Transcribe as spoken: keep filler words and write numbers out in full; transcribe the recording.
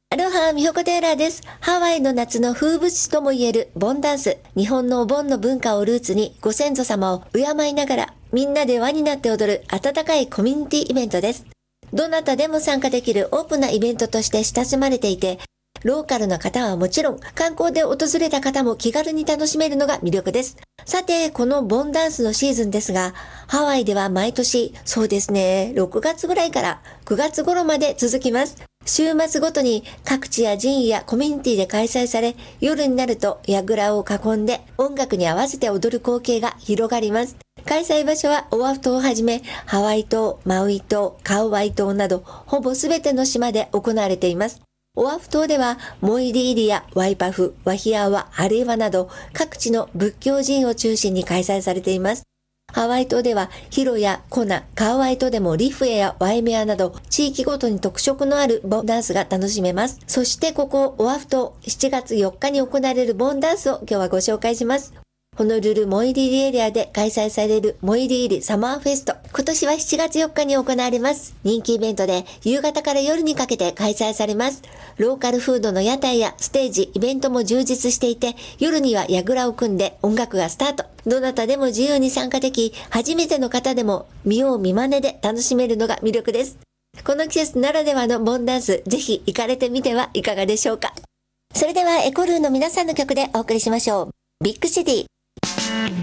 アロハ、みほこテイラーです。ハワイの夏の風物詩ともいえるボンダンス。日本のお盆の文化をルーツにご先祖様を敬いながらみんなで輪になって踊る温かいコミュニティイベントです。どなたでも参加できるオープンなイベントとして親しまれていて、ローカルな方はもちろん観光で訪れた方も気軽に楽しめるのが魅力です。さて、このボンダンスのシーズンですが、ハワイでは毎年、そうですね、ろくがつぐらいからくがつ頃まで続きます。週末ごとに各地や寺院やコミュニティで開催され、夜になると櫓を囲んで音楽に合わせて踊る光景が広がります。開催場所はオアフ島をはじめ、ハワイ島、マウイ島、カウアイ島など、ほぼすべての島で行われています。オアフ島では、モイリーリやワイパフ、ワヒアワ、ハレイワなど、各地の仏教寺院を中心に開催されています。ハワイ島ではヒロやコナ、カウアイ島でもリフエやワイメアなど地域ごとに特色のあるボンダンスが楽しめます。そしてここオアフ島しちがつよっかに行われるボンダンスを今日はご紹介します。ホノルルモイリーリエリアで開催されるモイリーリサマーフェスト。今年はしちがつよっかに行われます。人気イベントで夕方から夜にかけて開催されます。ローカルフードの屋台やステージ、イベントも充実していて、夜には櫓を組んで音楽がスタート。どなたでも自由に参加でき、初めての方でも見よう見まねで楽しめるのが魅力です。この季節ならではのボンダンス、ぜひ行かれてみてはいかがでしょうか。それではエコルーの皆さんの曲でお送りしましょう。ビッグシティ。